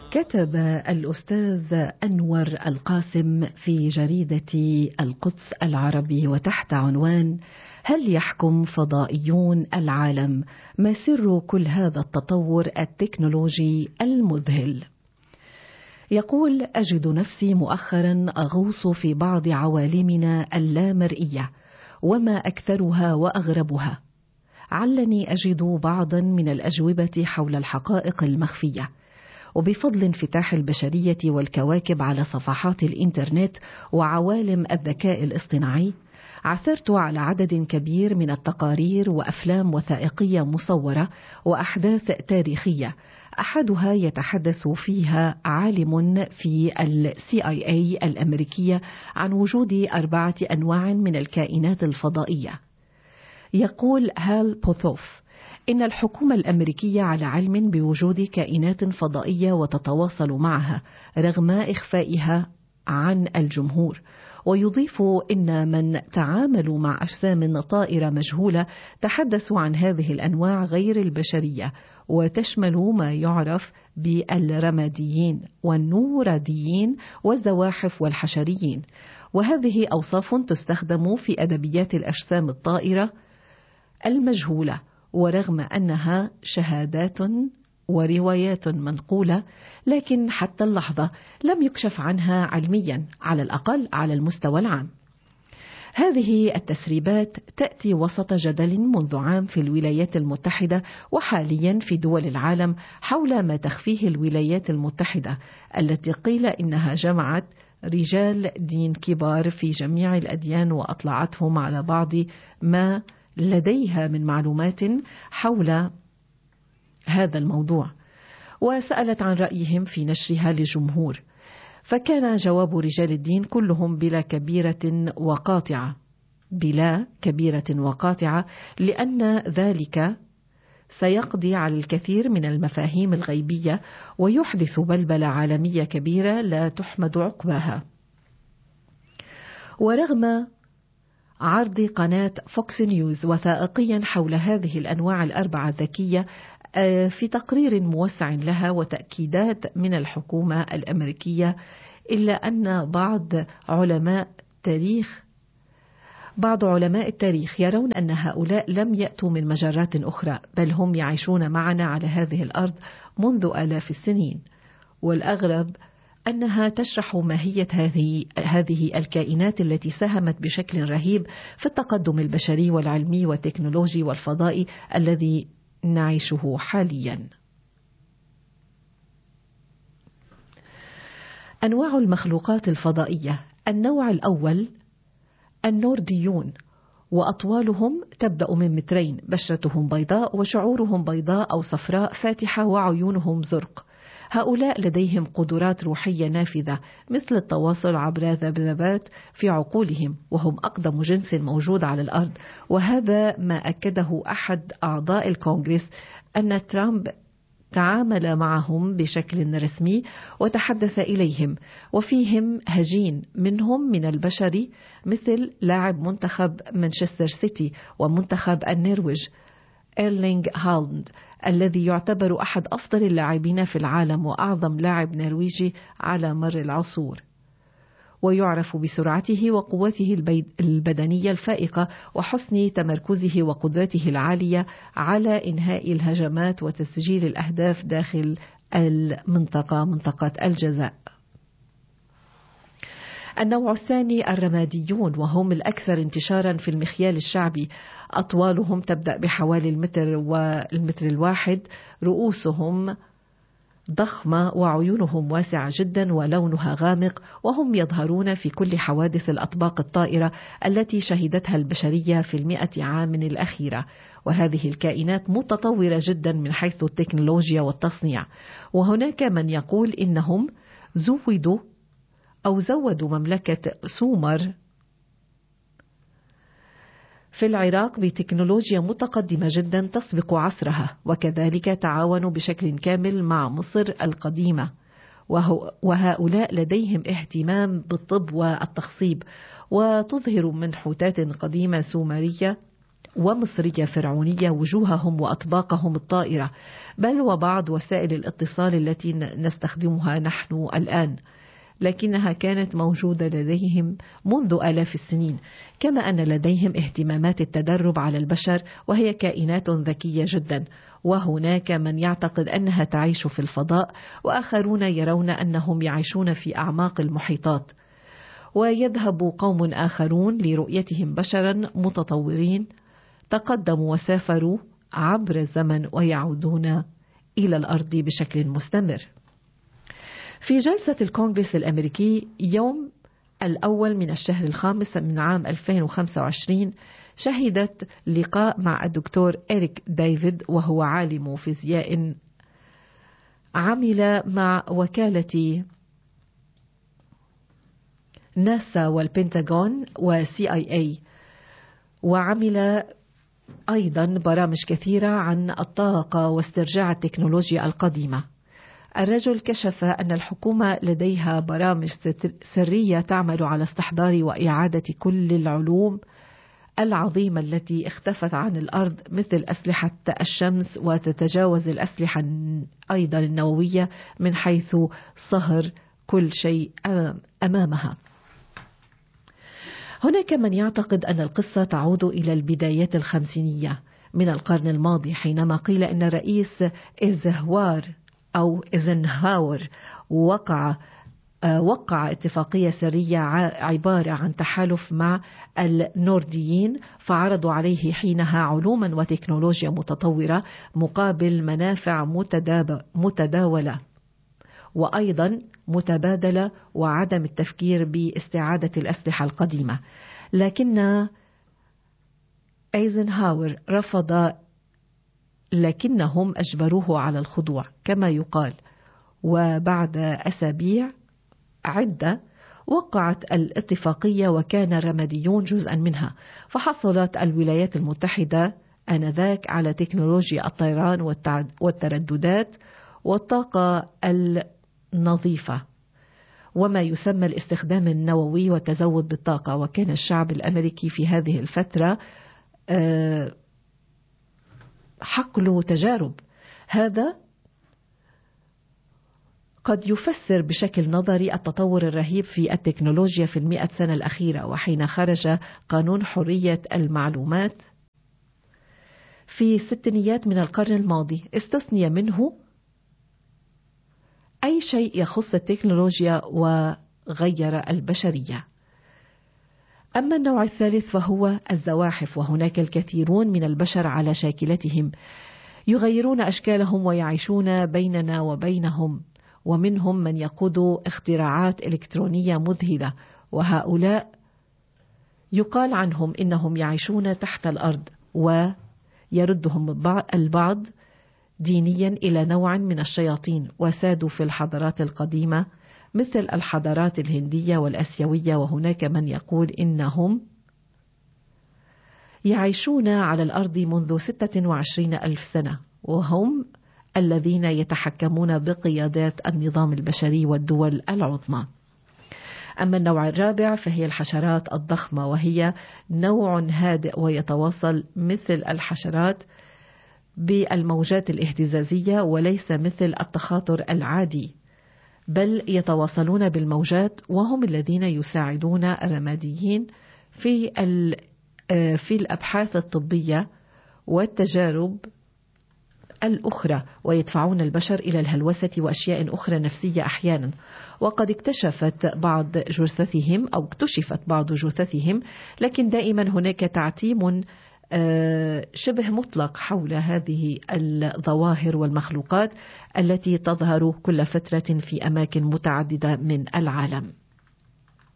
كتب الأستاذ أنور القاسم في جريدة القدس العربي وتحت عنوان: هل يحكم فضائيون العالم؟ ما سر كل هذا التطور التكنولوجي المذهل؟ يقول: أجد نفسي مؤخرا أغوص في بعض عوالمنا اللامرئية وما أكثرها وأغربها، علني أجد بعضا من الأجوبة حول الحقائق المخفية. وبفضل انفتاح البشرية والكواكب على صفحات الإنترنت وعوالم الذكاء الاصطناعي، عثرت على عدد كبير من التقارير وأفلام وثائقية مصورة وأحداث تاريخية، أحدها يتحدث فيها عالم في CIA الأمريكية عن وجود 4 أنواع من الكائنات الفضائية. يقول هال بوثوف إن الحكومة الأمريكية على علم بوجود كائنات فضائية وتتواصل معها رغم إخفائها عن الجمهور. ويضيف إن من تعاملوا مع أجسام طائرة مجهولة تحدثوا عن هذه الأنواع غير البشرية، وتشمل ما يعرف بالرماديين والنوراديين والزواحف والحشريين، وهذه أوصاف تستخدم في أدبيات الأجسام الطائرة المجهولة، ورغم أنها شهادات وروايات منقولة، لكن حتى اللحظة لم يكشف عنها علميا، على الأقل على المستوى العام. هذه التسريبات تأتي وسط جدل منذ عام في الولايات المتحدة وحاليا في دول العالم حول ما تخفيه الولايات المتحدة، التي قيل إنها جمعت رجال دين كبار في جميع الأديان وأطلعتهم على بعض ما لديها من معلومات حول هذا الموضوع، وسألت عن رأيهم في نشرها للجمهور. فكان جواب رجال الدين كلهم بلا كبيرة وقاطعة، لأن ذلك سيقضي على الكثير من المفاهيم الغيبية ويحدث بلبلة عالمية كبيرة لا تحمد عقباها. ورغم عرض قناة فوكس نيوز وثائقيا حول هذه الأنواع الأربعة الذكية في تقرير موسع لها وتأكيدات من الحكومة الأمريكية، إلا أن بعض علماء التاريخ يرون أن هؤلاء لم يأتوا من مجرات أخرى، بل هم يعيشون معنا على هذه الأرض منذ آلاف السنين. والأغرب أنها تشرح ماهية هذه الكائنات التي ساهمت بشكل رهيب في التقدم البشري والعلمي والتكنولوجي والفضائي الذي نعيشه حاليا. أنواع المخلوقات الفضائية: النوع الأول النورديون، وأطوالهم تبدأ من 2 متر، بشرتهم بيضاء وشعورهم بيضاء أو صفراء فاتحة وعيونهم زرق. هؤلاء لديهم قدرات روحية نافذة مثل التواصل عبر ذبذبات في عقولهم، وهم أقدم جنس موجود على الأرض. وهذا ما أكده أحد أعضاء الكونغرس أن ترامب تعامل معهم بشكل رسمي وتحدث إليهم، وفيهم هجين منهم من البشر مثل لاعب منتخب مانشستر سيتي ومنتخب النرويج إيرلينغ هالاند، الذي يعتبر أحد أفضل اللاعبين في العالم وأعظم لاعب نرويجي على مر العصور، ويعرف بسرعته وقوته البدنية الفائقة وحسن تمركزه وقدرته العالية على إنهاء الهجمات وتسجيل الأهداف داخل منطقة الجزاء. النوع الثاني الرماديون، وهم الأكثر انتشارا في المخيال الشعبي. أطوالهم تبدأ بحوالي 1 متر، رؤوسهم ضخمة وعيونهم واسعة جدا ولونها غامق، وهم يظهرون في كل حوادث الأطباق الطائرة التي شهدتها البشرية في 100 عام الأخيرة. وهذه الكائنات متطورة جدا من حيث التكنولوجيا والتصنيع. وهناك من يقول إنهم زودوا مملكة سومر في العراق بتكنولوجيا متقدمة جدا تسبق عصرها، وكذلك تعاونوا بشكل كامل مع مصر القديمة، وهؤلاء لديهم اهتمام بالطب والتخصيب، وتظهر منحوتات قديمة سومرية ومصرية فرعونية وجوههم وأطباقهم الطائرة، بل وبعض وسائل الاتصال التي نستخدمها نحن الآن، لكنها كانت موجودة لديهم منذ آلاف السنين. كما أن لديهم اهتمامات التدرب على البشر، وهي كائنات ذكية جدا. وهناك من يعتقد أنها تعيش في الفضاء، وآخرون يرون أنهم يعيشون في أعماق المحيطات. ويذهب قوم آخرون لرؤيتهم بشرا متطورين تقدموا وسافروا عبر الزمن ويعودون إلى الأرض بشكل مستمر. في جلسة الكونغرس الأمريكي يوم الأول من الشهر الخامس من عام 2025 شهدت لقاء مع الدكتور إريك ديفيد، وهو عالم فيزياء عمل مع وكالة ناسا والبنتاغون وCIA، وعمل أيضا برامج كثيرة عن الطاقة واسترجاع التكنولوجيا القديمة. الرجل كشف أن الحكومة لديها برامج سرية تعمل على استحضار وإعادة كل العلوم العظيمة التي اختفت عن الأرض، مثل أسلحة الشمس، وتتجاوز الأسلحة أيضا النووية من حيث صهر كل شيء أمامها. هناك من يعتقد أن القصة تعود إلى البدايات الخمسينية من القرن الماضي، حينما قيل أن الرئيس إيزنهاور وقع اتفاقية سرية عبارة عن تحالف مع النورديين، فعرضوا عليه حينها علوما وتكنولوجيا متطورة مقابل منافع متداولة وأيضا متبادلة، وعدم التفكير باستعادة الأسلحة القديمة. لكن إيزنهاور رفض، لكنهم أجبروه على الخضوع كما يقال. وبعد أسابيع عدة وقعت الاتفاقية، وكان الرماديون جزءا منها، فحصلت الولايات المتحدة آنذاك على تكنولوجيا الطيران والترددات والطاقة النظيفة وما يسمى الاستخدام النووي والتزود بالطاقة. وكان الشعب الأمريكي في هذه الفترة حقل تجارب. هذا قد يفسر بشكل نظري التطور الرهيب في التكنولوجيا في 100 سنة الأخيرة. وحين خرج قانون حرية المعلومات في الستينيات من القرن الماضي، استثني منه أي شيء يخص التكنولوجيا وغير البشرية. أما النوع الثالث فهو الزواحف، وهناك الكثيرون من البشر على شاكلتهم يغيرون أشكالهم ويعيشون بيننا وبينهم، ومنهم من يقود اختراعات إلكترونية مذهلة، وهؤلاء يقال عنهم إنهم يعيشون تحت الأرض، ويردهم البعض دينيا إلى نوع من الشياطين، وسادوا في الحضارات القديمة مثل الحضارات الهندية والأسيوية. وهناك من يقول إنهم يعيشون على الأرض منذ 26 ألف سنة، وهم الذين يتحكمون بقيادات النظام البشري والدول العظمى. أما النوع الرابع فهي الحشرات الضخمة، وهي نوع هادئ ويتواصل مثل الحشرات بالموجات الاهتزازية، وليس مثل التخاطر العادي، بل يتواصلون بالموجات، وهم الذين يساعدون الرماديين في الأبحاث الطبية والتجارب الأخرى، ويدفعون البشر إلى الهلوسة وأشياء أخرى نفسية أحيانا. وقد اكتشفت بعض جثثهم، لكن دائما هناك تعتيم شبه مطلق حول هذه الظواهر والمخلوقات التي تظهر كل فترة في أماكن متعددة من العالم.